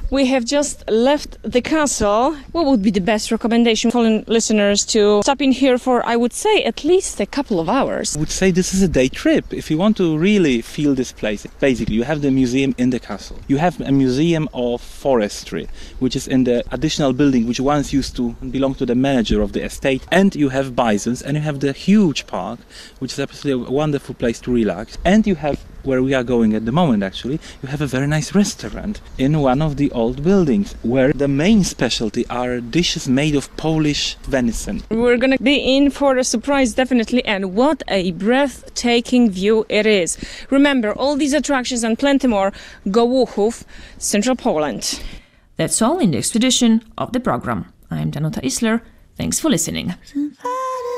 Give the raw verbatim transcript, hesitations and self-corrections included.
We have just left the castle. What would be the best recommendation for listeners to stop in here for, I would say, at least a couple of hours? I would say this is a day trip. If you want to really feel this place, basically you have the museum in the castle. You have a museum of forestry, which is in the additional building which once used to belong to the manager of the estate. And you have bisons, and you have the huge park, which is absolutely a wonderful place to relax. And you have, where we are going at the moment actually, you have a very nice restaurant in one of the old buildings, where the main specialty are dishes made of Polish venison. We're gonna be in for a surprise, definitely, and what a breathtaking view it is. Remember, all these attractions and plenty more, Gołuchów, Central Poland. That's all in the expedition of the program. I'm Danuta Isler. Thanks for listening.